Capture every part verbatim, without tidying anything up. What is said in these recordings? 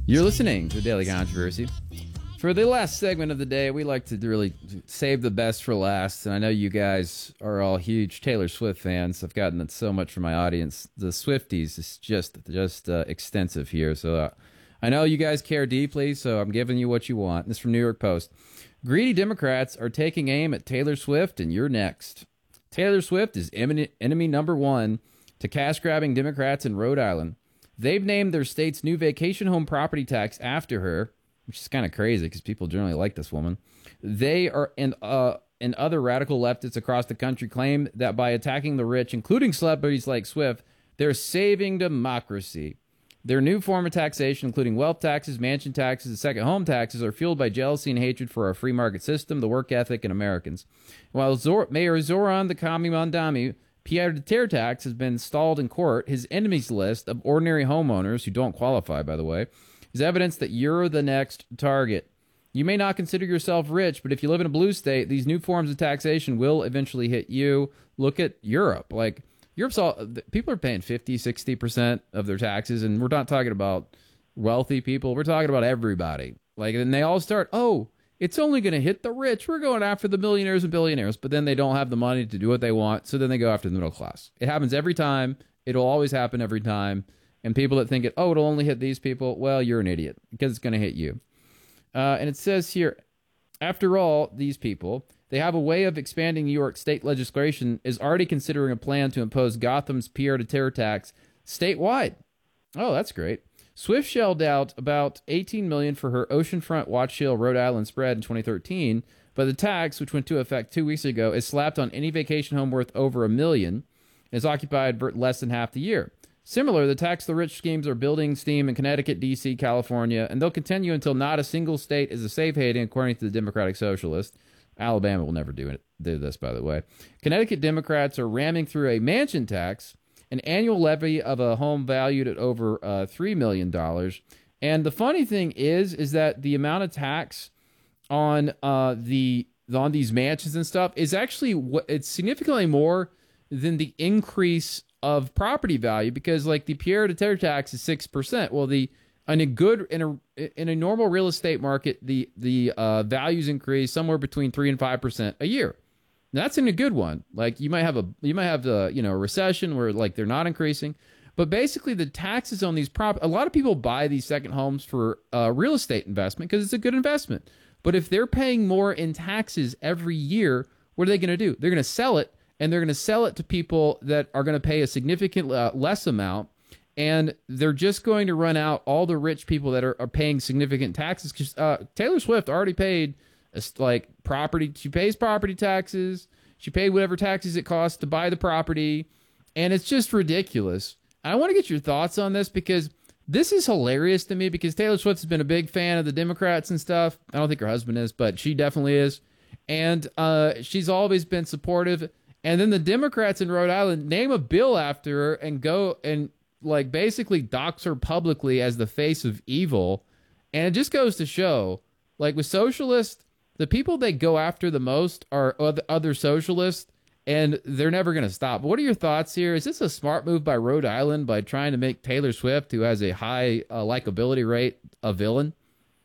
You're listening to Daily Controversy. For the last segment of the day, we like to really save the best for last. And I know you guys are all huge Taylor Swift fans. I've gotten so much from my audience. The Swifties is just just uh, extensive here. So uh, I know you guys care deeply, so I'm giving you what you want. This is from New York Post. Greedy Democrats are taking aim at Taylor Swift, and you're next. Taylor Swift is enemy number one to cash-grabbing Democrats in Rhode Island. They've named their state's new vacation home property tax after her, which is kind of crazy because people generally like this woman. They are and uh and other radical leftists across the country claim that by attacking the rich, including celebrities like Swift, they're saving democracy. Their new form of taxation, including wealth taxes, mansion taxes, and second home taxes, are fueled by jealousy and hatred for our free market system, the work ethic, and Americans. While Zor- Mayor Zoran the Kami Mondami Pierre de Terre tax has been stalled in court, his enemies list of ordinary homeowners, who don't qualify, by the way, is evidence that you're the next target. You may not consider yourself rich, but if you live in a blue state, these new forms of taxation will eventually hit you. Look at Europe. Like, Europe's all, people are paying fifty, sixty percent of their taxes, and we're not talking about wealthy people. We're talking about everybody. Like, and they all start, oh, it's only going to hit the rich. We're going after the millionaires and billionaires, but then they don't have the money to do what they want, so then they go after the middle class. It happens every time. It'll always happen every time. And people that think it, oh, it'll only hit these people, well, you're an idiot because it's going to hit you. Uh, and it says here, after all, these people, they have a way of expanding New York state legislation, is already considering a plan to impose Gotham's Pierre de Terre tax statewide. Oh, that's great. Swift shelled out about eighteen million dollars for her oceanfront Watch Hill, Rhode Island spread in twenty thirteen, but the tax, which went into effect two weeks ago, is slapped on any vacation home worth over a million and is occupied for less than half the year. Similar, the tax the rich schemes are building steam in Connecticut, D C, California, and they'll continue until not a single state is a safe haven, according to the Democratic Socialists. Alabama will never do it. Do this, by the way. Connecticut Democrats are ramming through a mansion tax, an annual levy of a home valued at over uh, three million dollars. And the funny thing is, is that the amount of tax on uh, the on these mansions and stuff is actually what it's significantly more than the increase of property value, because like the Pierre de Terre tax is six percent. Well, the in a good in a in a normal real estate market, the the uh, values increase somewhere between three and five percent a year. Now, that's in a good one. Like you might have a you might have the you know a recession where like they're not increasing, but basically the taxes on these prop. A lot of people buy these second homes for uh, real estate investment because it's a good investment. But if they're paying more in taxes every year, what are they going to do? They're going to sell it, and they're going to sell it to people that are going to pay a significant uh, less amount, and they're just going to run out all the rich people that are, are paying significant taxes. Because uh, Taylor Swift already paid a, like property. She pays property taxes. She paid whatever taxes it costs to buy the property, and it's just ridiculous. I want to get your thoughts on this because this is hilarious to me, because Taylor Swift has been a big fan of the Democrats and stuff. I don't think her husband is, but she definitely is. And uh, she's always been supportive. And then the Democrats in Rhode Island name a bill after her and go and like basically dox her publicly as the face of evil. And it just goes to show, like with socialists, the people they go after the most are other socialists, and they're never going to stop. What are your thoughts here? Is this a smart move by Rhode Island by trying to make Taylor Swift, who has a high uh, likability rate, a villain?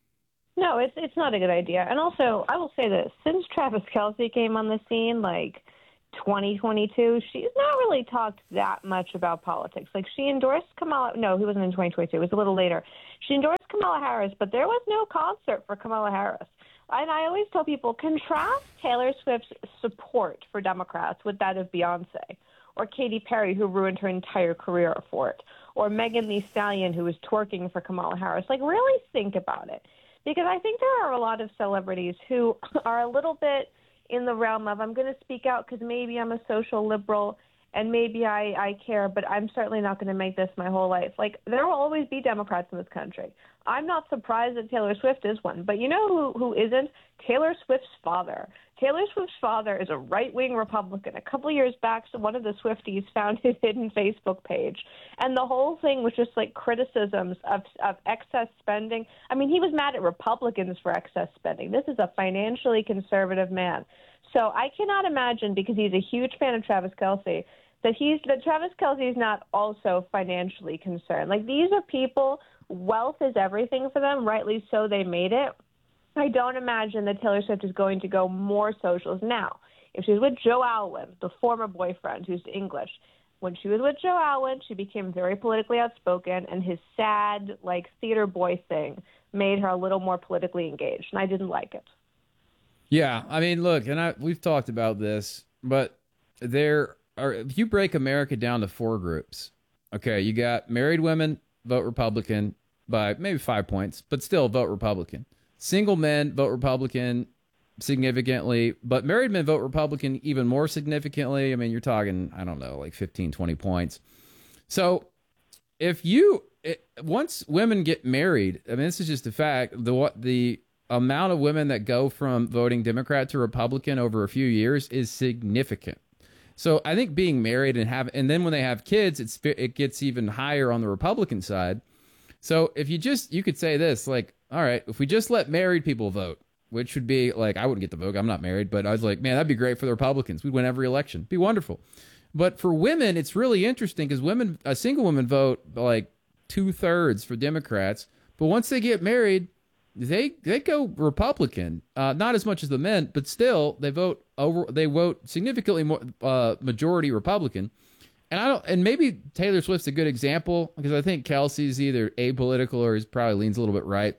No, it's it's not a good idea. And also, I will say this, since Travis Kelce came on the scene, like twenty twenty-two, she's not really talked that much about politics. Like, she endorsed Kamala. No, he wasn't in twenty twenty-two. It was a little later. She endorsed Kamala Harris, but there was no concert for Kamala Harris. And I always tell people, contrast Taylor Swift's support for Democrats with that of Beyonce, or Katy Perry, who ruined her entire career for it, or Megan Thee Stallion, who was twerking for Kamala Harris. Like, really think about it. Because I think there are a lot of celebrities who are a little bit in the realm of, I'm going to speak out because maybe I'm a social liberal and maybe I, I care, but I'm certainly not going to make this my whole life. Like, there will always be Democrats in this country. I'm not surprised that Taylor Swift is one. But you know who, who isn't? Taylor Swift's father. Taylor Swift's father is a right-wing Republican. A couple of years back, so one of the Swifties found his hidden Facebook page. And the whole thing was just like criticisms of, of excess spending. I mean, he was mad at Republicans for excess spending. This is a financially conservative man. So I cannot imagine, because he's a huge fan of Travis Kelce, that he's that Travis Kelce is not also financially concerned. Like, these are people wealth is everything for them. Rightly so, they made it. I don't imagine that Taylor Swift is going to go more socials now. If she's with Joe Alwyn, the former boyfriend who's English, when she was with Joe Alwyn, she became very politically outspoken, and his sad, like, theater boy thing made her a little more politically engaged, and I didn't like it. Yeah, I mean, look, and I, we've talked about this, but there are, if you break America down to four groups, okay, you got married women vote Republican by maybe five points, but still vote Republican. Single men vote Republican significantly, but married men vote Republican even more significantly. I mean, you're talking, I don't know, like fifteen, twenty points. So if you, it, once women get married, I mean, this is just a fact, the what the amount of women that go from voting Democrat to Republican over a few years is significant. So I think being married and have, and then when they have kids, it's it gets even higher on the Republican side. So if you just, you could say this, like, all right, if we just let married people vote, which would be like, I wouldn't get the vote, I'm not married, but I was like, man, that'd be great for the Republicans. We'd win every election. Be wonderful. But for women, it's really interesting because women, a single woman vote like two thirds for Democrats, but once they get married, they they go Republican. Uh, not as much as the men, but still they vote over. They vote significantly more uh, majority Republican. And I don't. And maybe Taylor Swift's a good example because I think Kelsey's either apolitical or he probably leans a little bit right.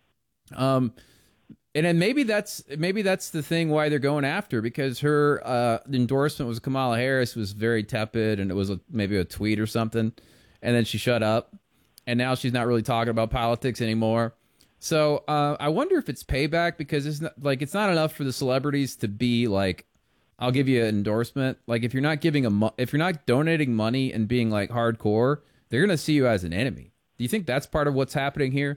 Um, and then maybe that's maybe that's the thing why they're going after, because her uh, endorsement was Kamala Harris was very tepid, and it was a, maybe a tweet or something, and then she shut up, and now she's not really talking about politics anymore. So uh, I wonder if it's payback, because it's not, like it's not enough for the celebrities to be like, I'll give you an endorsement. Like if you're not giving a mo- if you're not donating money and being like hardcore, they're gonna see you as an enemy. Do you think that's part of what's happening here?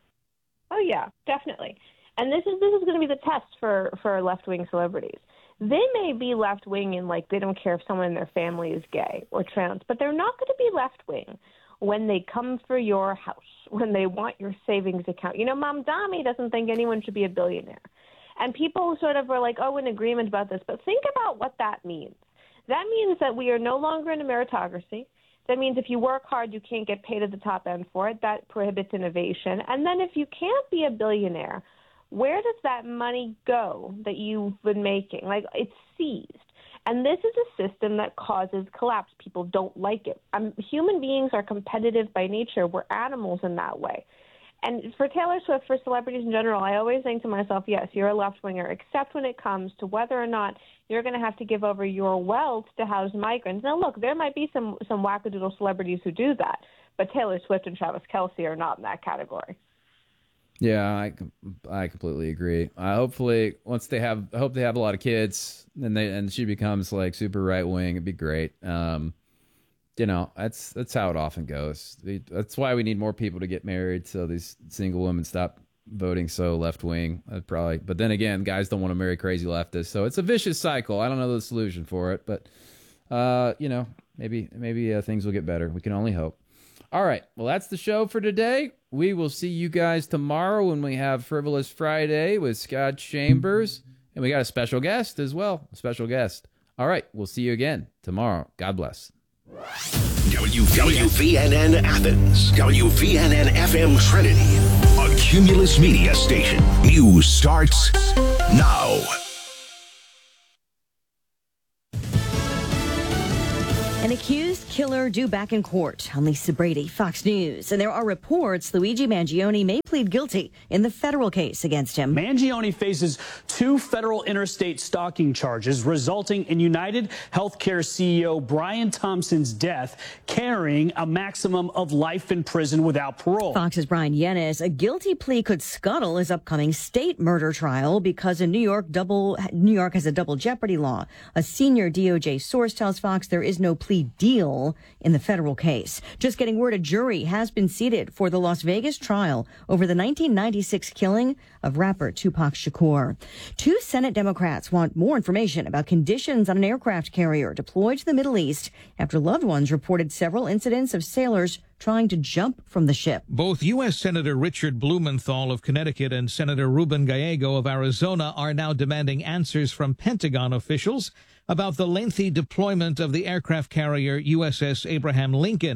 Oh yeah, definitely. And this is this is going to be the test for for left wing celebrities. They may be left wing and like they don't care if someone in their family is gay or trans, but they're not going to be left wing when they come for your house, when they want your savings account. You know, Mom Dami doesn't think anyone should be a billionaire. And people sort of were like, oh, in agreement about this. But think about what that means. That means that we are no longer in a meritocracy. That means if you work hard, you can't get paid at the top end for it. That prohibits innovation. And then if you can't be a billionaire, where does that money go that you've been making? Like, it's seized. And this is a system that causes collapse. People don't like it. Um, human beings are competitive by nature. We're animals in that way. And for Taylor Swift, for celebrities in general, I always think to myself, yes, you're a left-winger, except when it comes to whether or not you're going to have to give over your wealth to house migrants. Now, look, there might be some, some wackadoodle celebrities who do that, but Taylor Swift and Travis Kelce are not in that category. Yeah, I, I completely agree. Uh, hopefully, once they have, I hope they have a lot of kids, and they and she becomes like super right wing. It'd be great. Um, you know, that's that's how it often goes. That's why we need more people to get married, so these single women stop voting so left wing. Probably, but then again, guys don't want to marry crazy leftists, so it's a vicious cycle. I don't know the solution for it, but uh, you know, maybe maybe uh, things will get better. We can only hope. All right, well, that's the show for today. We will see you guys tomorrow when we have Frivolous Friday with Scott Chambers. And we got a special guest as well, a special guest. All right, we'll see you again tomorrow. God bless. W V N N Athens, W V N N F M Trinity, a Cumulus Media station. News starts now. An accused killer due back in court. I'm Lisa Brady, Fox News. And there are reports Luigi Mangione may plead guilty in the federal case against him. Mangione faces two federal interstate stalking charges resulting in United Healthcare C E O Brian Thompson's death, carrying a maximum of life in prison without parole. Fox's Brian Yennis. A guilty plea could scuttle his upcoming state murder trial because in New York, double New York has a double jeopardy law. A senior D O J source tells Fox there is no plea deal in the federal case. Just getting word, a jury has been seated for the Las Vegas trial over the nineteen ninety-six killing of rapper Tupac Shakur. Two Senate Democrats want more information about conditions on an aircraft carrier deployed to the Middle East after loved ones reported several incidents of sailors trying to jump from the ship. Both U S. Senator Richard Blumenthal of Connecticut and Senator Ruben Gallego of Arizona are now demanding answers from Pentagon officials about the lengthy deployment of the aircraft carrier U S S Abraham Lincoln.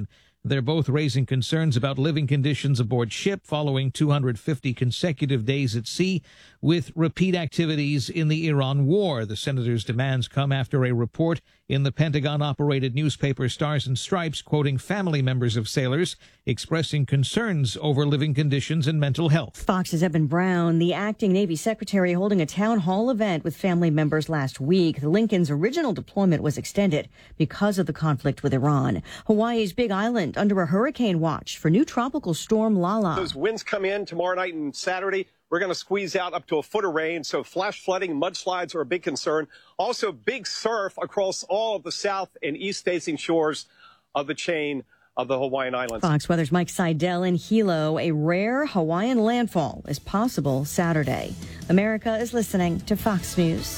They're both raising concerns about living conditions aboard ship following two hundred fifty consecutive days at sea with repeat activities in the Iran war. The senators' demands come after a report in the Pentagon-operated newspaper Stars and Stripes quoting family members of sailors expressing concerns over living conditions and mental health. Fox's Evan Brown, the acting Navy secretary, holding a town hall event with family members last week. The Lincoln's original deployment was extended because of the conflict with Iran. Hawaii's Big Island under a hurricane watch for new tropical storm Lala. Those winds come in tomorrow night and Saturday. We're going to squeeze out up to a foot of rain, so flash flooding, mudslides are a big concern. Also, big surf across all of the south and east-facing shores of the chain of the Hawaiian Islands. Fox Weather's Mike Seidel in Hilo. A rare Hawaiian landfall is possible Saturday. America is listening to Fox News.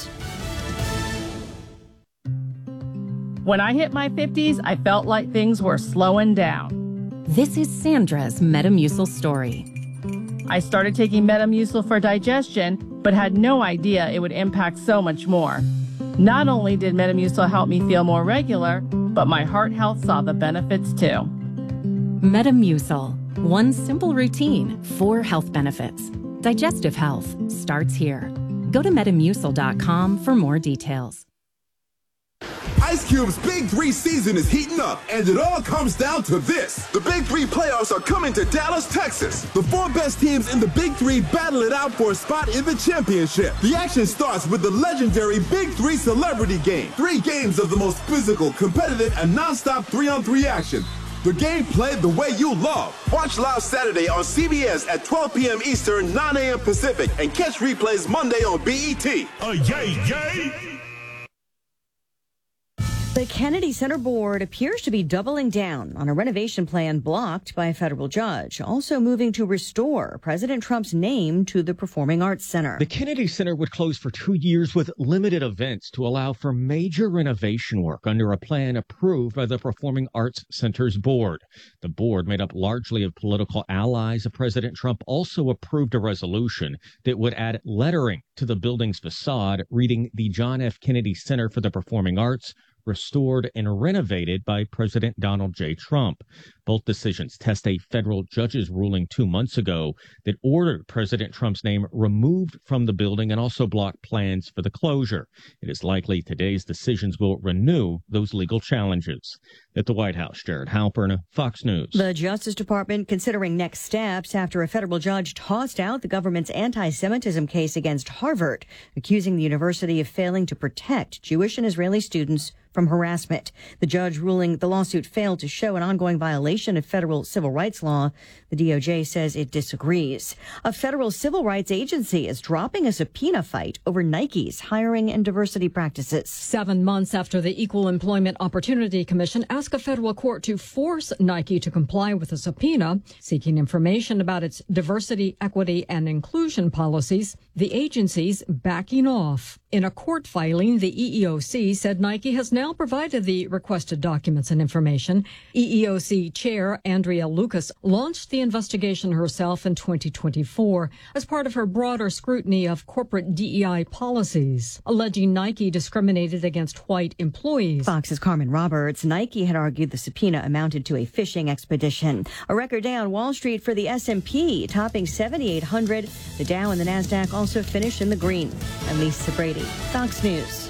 When I hit my fifties, I felt like things were slowing down. This is Sandra's Metamucil story. I started taking Metamucil for digestion, but had no idea it would impact so much more. Not only did Metamucil help me feel more regular, but my heart health saw the benefits too. Metamucil, one simple routine, four health benefits. Digestive health starts here. Go to metamucil dot com for more details. Ice Cube's Big Three season is heating up, and it all comes down to this. The Big Three playoffs are coming to Dallas, Texas. The four best teams in the Big Three battle it out for a spot in the championship. The action starts with the legendary Big Three Celebrity Game. Three games of the most physical, competitive, and non-stop three-on-three action. The game played the way you love. Watch live Saturday on C B S at twelve p.m. Eastern, nine a.m. Pacific, and catch replays Monday on B E T. Uh, yay, yay! The Kennedy Center Board appears to be doubling down on a renovation plan blocked by a federal judge, also moving to restore President Trump's name to the Performing Arts Center. The Kennedy Center would close for two years with limited events to allow for major renovation work under a plan approved by the Performing Arts Center's board. The board, made up largely of political allies of President Trump, also approved a resolution that would add lettering to the building's facade reading the John F. Kennedy Center for the Performing Arts, restored and renovated by President Donald J. Trump. Both decisions test a federal judge's ruling two months ago that ordered President Trump's name removed from the building and also blocked plans for the closure. It is likely today's decisions will renew those legal challenges. At the White House, Jared Halpern, Fox News. The Justice Department considering next steps after a federal judge tossed out the government's anti-Semitism case against Harvard, accusing the university of failing to protect Jewish and Israeli students from harassment. The judge ruling the lawsuit failed to show an ongoing violation of federal civil rights law. The D O J says it disagrees. A federal civil rights agency is dropping a subpoena fight over Nike's hiring and diversity practices. Seven months after the Equal Employment Opportunity Commission asked a federal court to force Nike to comply with a subpoena seeking information about its diversity, equity, and inclusion policies, the agency's backing off. In a court filing, the E E O C said Nike has now provided the requested documents and information. E E O C Chair Andrea Lucas launched the investigation herself in twenty twenty-four as part of her broader scrutiny of corporate D E I policies, alleging Nike discriminated against white employees. Fox's Carmen Roberts. Nike had argued the subpoena amounted to a fishing expedition. A record day on Wall Street for the S and P, topping seventy-eight hundred. The Dow and the Nasdaq also finished in the green. I'm Lisa Brady, Fox News.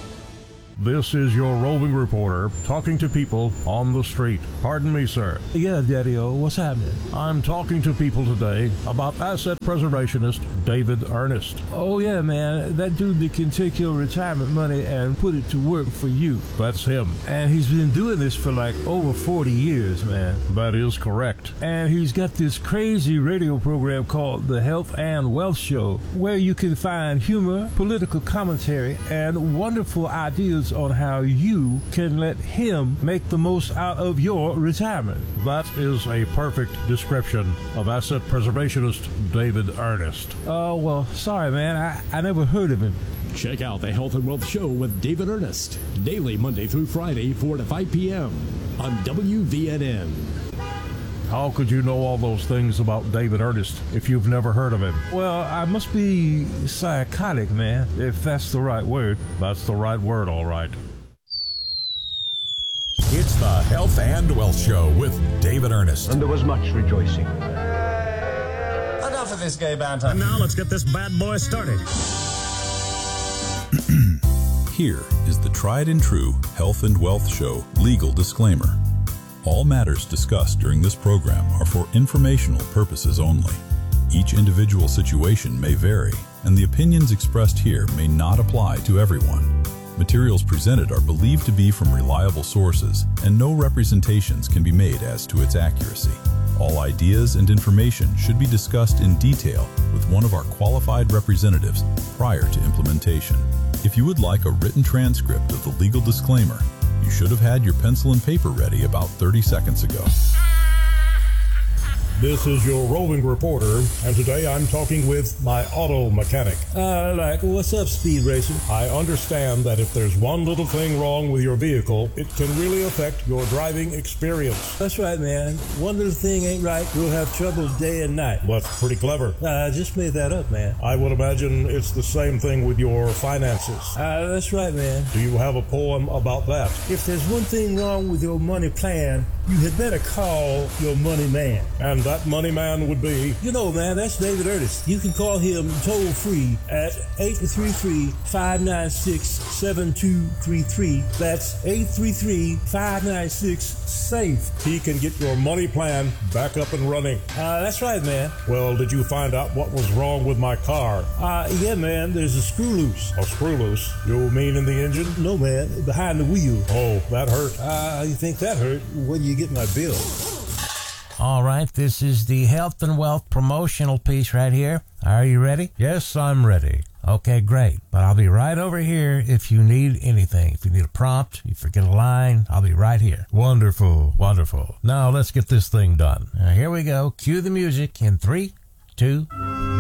This is your roving reporter talking to people on the street. Pardon me, sir. Yeah, Daddy-O, what's happening? I'm talking to people today about asset preservationist David Ernest. Oh, yeah, man. That dude that can take your retirement money and put it to work for you. That's him. And he's been doing this for like over forty years, man. That is correct. And he's got this crazy radio program called The Health and Wealth Show, where you can find humor, political commentary, and wonderful ideas on how you can let him make the most out of your retirement. That is a perfect description of asset preservationist David Ernest. Oh, well, sorry, man. I, I never heard of him. Check out the Health and Wealth Show with David Ernest, daily Monday through Friday, four to five p.m. on W V N N. How could you know all those things about David Ernest if you've never heard of him? Well, I must be psychotic, man, if that's the right word. That's the right word, all right. It's It's the Health and Wealth Show with David Ernest. And there was much rejoicing. Enough of this gay banter. And now let's get this bad boy started. Here is the tried and true Health and Wealth Show legal disclaimer. All matters discussed during this program are for informational purposes only. Each individual situation may vary, and the opinions expressed here may not apply to everyone. Materials presented are believed to be from reliable sources, and no representations can be made as to its accuracy. All ideas and information should be discussed in detail with one of our qualified representatives prior to implementation. If you would like a written transcript of the legal disclaimer, you should have had your pencil and paper ready about thirty seconds ago. This is your roving reporter, and today I'm talking with my auto mechanic. Uh, like, what's up, Speed Racer? I understand that if there's one little thing wrong with your vehicle, it can really affect your driving experience. That's right, man. One little thing ain't right, you'll have trouble day and night. That's pretty clever. I uh, just made that up, man. I would imagine it's the same thing with your finances. Uh, that's right, man. Do you have a poem about that? If there's one thing wrong with your money plan, you had better call your money man. And that money man would be? You know, man, that's David Ernest. You can call him toll-free at eight three three, five nine six, seven two three three. That's eight three three, five nine six, SAFE. He can get your money plan back up and running. Uh, that's right, man. Well, did you find out what was wrong with my car? Uh, yeah, man, there's a screw loose. A screw loose? You mean in the engine? No, man, behind the wheel. Oh, that hurt. Uh, you think that hurt? When you get my bill. All right, this is the Health and Wealth promotional piece right here. Are you ready? Yes, I'm ready. Okay, great. But I'll be right over here if you need anything. If you need a prompt, you forget a line, I'll be right here. Wonderful, wonderful. Now let's get this thing done. Now, here we go. Cue the music in three, two.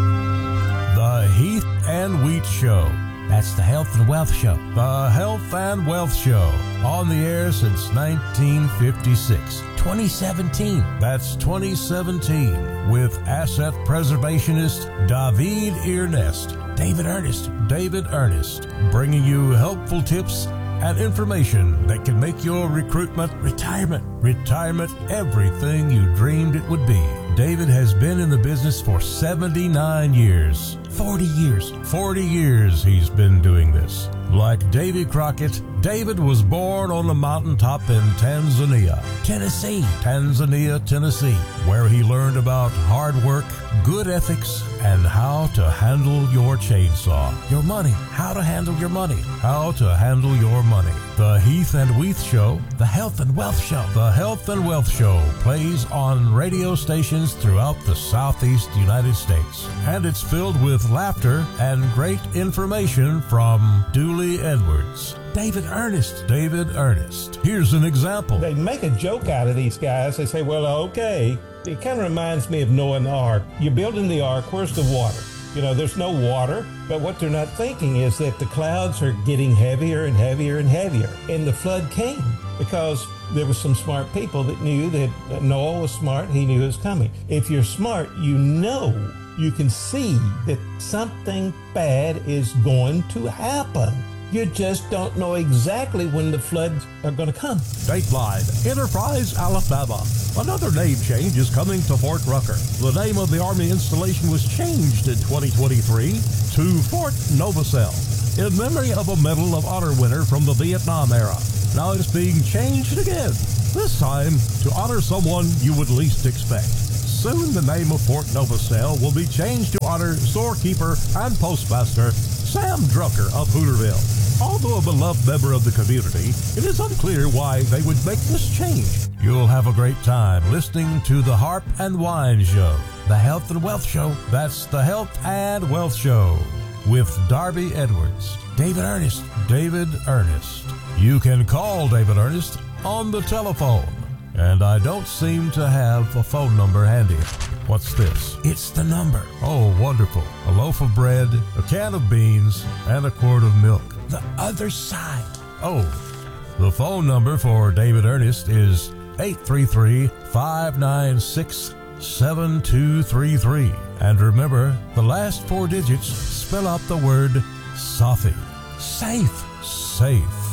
The Heath and Wheat Show. That's the Health and Wealth Show. The Health and Wealth Show. On the air since nineteen fifty-six. twenty seventeen. That's twenty seventeen. With asset preservationist David Ernest. David Ernest. David Ernest. Bringing you helpful tips and information that can make your recruitment, retirement, retirement everything you dreamed it would be. David has been in the business for seventy-nine years. forty years. forty years he's been doing this. Like Davy Crockett, David was born on a mountaintop in Tanzania. Tennessee. Tanzania, Tennessee, where he learned about hard work, good ethics, and how to handle your chainsaw. Your money. How to handle your money. How to handle your money. The Heath and Wheat Show. The Health and Wealth Show. The Health and Wealth Show plays on radio stations throughout the Southeast United States. And it's filled with laughter and great information from Dooley Edwards. David Ernest. David Ernest. Here's an example. They make a joke out of these guys. They say, well, okay. It kind of reminds me of Noah and the ark. You're building the ark. Where's the water? You know, there's no water. But what they're not thinking is that the clouds are getting heavier and heavier and heavier. And the flood came because there were some smart people that knew that Noah was smart. He knew it was coming. If you're smart, you know, you can see that something bad is going to happen. You just don't know exactly when the floods are going to come. Dateline, Enterprise, Alabama. Another name change is coming to Fort Rucker. The name of the Army installation was changed in twenty twenty-three to Fort Novosel, in memory of a Medal of Honor winner from the Vietnam era. Now it's being changed again, this time to honor someone you would least expect. Soon the name of Fort Novosel will be changed to honor storekeeper and postmaster Sam Drucker of Hooterville. Although a beloved member of the community, it is unclear why they would make this change. You'll have a great time listening to the Harp and Wine Show. The Health and Wealth Show. That's the Health and Wealth Show with Darby Edwards. David Ernest. David Ernest. You can call David Ernest on the telephone. And I don't seem to have a phone number handy. What's this? It's the number. Oh, wonderful. A loaf of bread, a can of beans, and a quart of milk. The other side. Oh, the phone number for David Ernest is eight three three, five nine six, seven two three three. And remember, the last four digits spell out the word SAFE. Safe. Safe.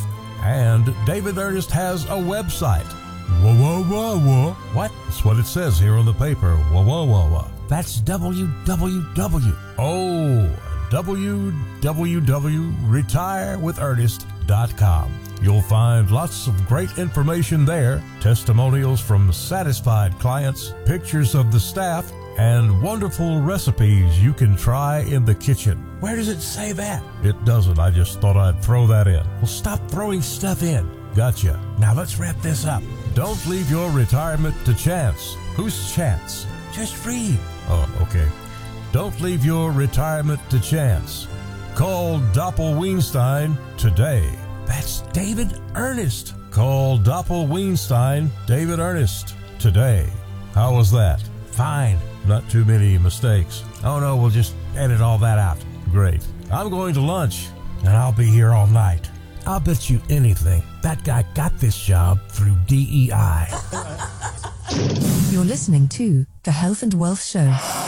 And David Ernest has a website. Whoa, whoa, whoa, whoa. What? That's what it says here on the paper. Whoa, whoa, whoa, whoa. That's w w w. Oh, w w w dot retire with ernest dot com. You'll find lots of great information there, testimonials from satisfied clients, pictures of the staff, and wonderful recipes you can try in the kitchen. Where does it say that? It doesn't. I just thought I'd throw that in. Well, stop throwing stuff in. Gotcha. Now let's wrap this up. Don't leave your retirement to chance. Whose chance? Just read. Oh, okay. Don't leave your retirement to chance. Call Doppel Weinstein today. That's David Ernest. Call Doppel Weinstein, David Ernest, today. How was that? Fine. Not too many mistakes. Oh no, we'll just edit all that out. Great. I'm going to lunch, and I'll be here all night. I'll bet you anything that guy got this job through D E I. You're listening to The Health and Wealth Show.